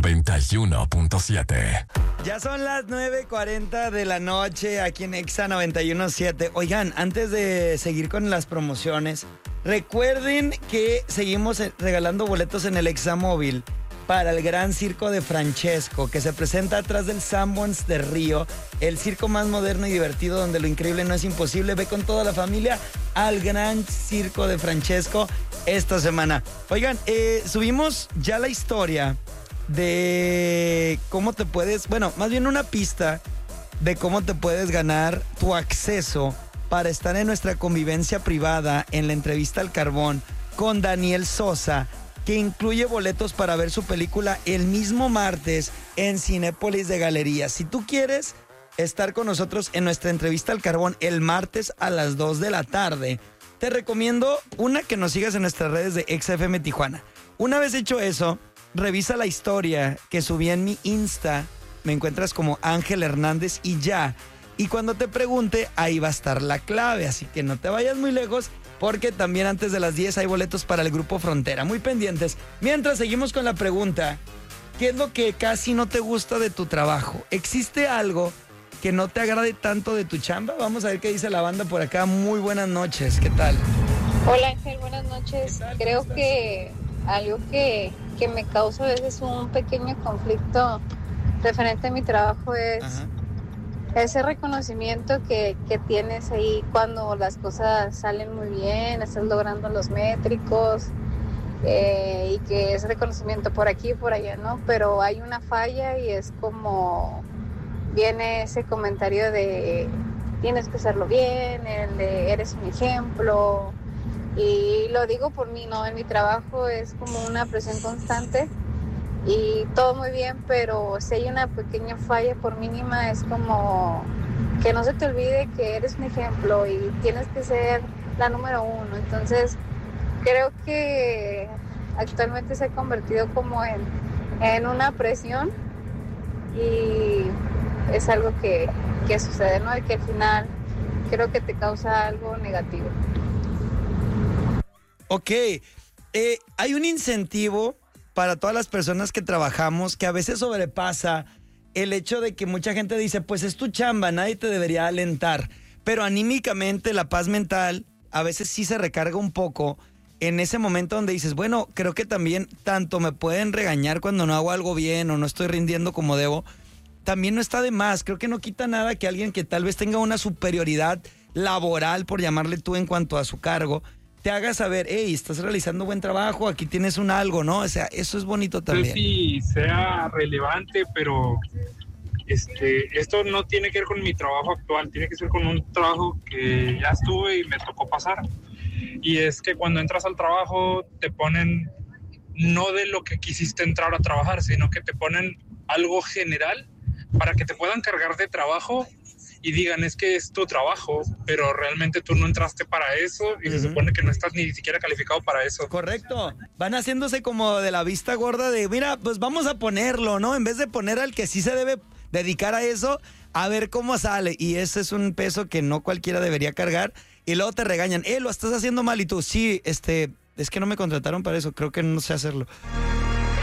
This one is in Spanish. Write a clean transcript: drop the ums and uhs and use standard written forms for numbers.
91.7. Ya son las 9:40 de la noche aquí en Exa 91.7. Oigan, antes de seguir con las promociones, recuerden que seguimos regalando boletos en el Exa Móvil para el Gran Circo de Francesco, que se presenta atrás del Sanborns de Río, el circo más moderno y divertido donde lo increíble no es imposible. Ve con toda la familia al Gran Circo de Francesco esta semana. Oigan, subimos ya la historia de cómo te puedes, bueno, más bien una pista de cómo te puedes ganar tu acceso para estar en nuestra convivencia privada en la entrevista al carbón con Daniel Sosa, que incluye boletos para ver su película el mismo martes en Cinépolis de Galerías. Si tú quieres estar con nosotros en nuestra entrevista al carbón el martes a las 2 de la tarde, te recomiendo que nos sigas en nuestras redes de XFM Tijuana. Una vez hecho eso, revisa la historia que subí en mi Insta. Me encuentras como Ángel Hernández y ya. Y cuando te pregunte, ahí va a estar la clave. Así que no te vayas muy lejos, porque también antes de las 10 hay boletos para el Grupo Frontera. Muy pendientes. Mientras seguimos con la pregunta, ¿qué es lo que casi no te gusta de tu trabajo? ¿Existe algo que no te agrade tanto de tu chamba? Vamos a ver qué dice la banda por acá. Muy buenas noches, ¿qué tal? Hola Ángel, buenas noches. Creo que algo que me causa a veces un pequeño conflicto referente a mi trabajo es ese reconocimiento que tienes ahí cuando las cosas salen muy bien, estás logrando los métricos y que es reconocimiento por aquí y por allá, ¿no? Pero hay una falla y es como viene ese comentario de tienes que hacerlo bien, el de eres un ejemplo. Y lo digo por mí, ¿no? En mi trabajo es como una presión constante y todo muy bien, pero si hay una pequeña falla, por mínima, es como que no se te olvide que eres un ejemplo y tienes que ser la número uno. Entonces, creo que actualmente se ha convertido como en una presión y es algo que sucede, ¿no? Y que al final creo que te causa algo negativo. Ok, hay un incentivo para todas las personas que trabajamos que a veces sobrepasa el hecho de que mucha gente dice, pues es tu chamba, nadie te debería alentar. Pero anímicamente la paz mental a veces sí se recarga un poco en ese momento donde dices, bueno, creo que también tanto me pueden regañar cuando no hago algo bien o no estoy rindiendo como debo, también no está de más. Creo que no quita nada que alguien que tal vez tenga una superioridad laboral, por llamarle tú, en cuanto a su cargo, te haga saber, hey, estás realizando buen trabajo, aquí tienes un algo, ¿no? O sea, eso es bonito también. No sé si sea relevante, pero esto no tiene que ver con mi trabajo actual, tiene que ser con un trabajo que ya estuve y me tocó pasar. Y es que cuando entras al trabajo te ponen no de lo que quisiste entrar a trabajar, sino que te ponen algo general para que te puedan cargar de trabajo y digan, es que es tu trabajo, pero realmente tú no entraste para eso y se supone que no estás ni siquiera calificado para eso. Correcto. Van haciéndose como de la vista gorda de, mira, pues vamos a ponerlo, ¿no? En vez de poner al que sí se debe dedicar a eso, a ver cómo sale. Y ese es un peso que no cualquiera debería cargar. Y luego te regañan, lo estás haciendo mal. Y tú, sí, es que no me contrataron para eso, creo que no sé hacerlo.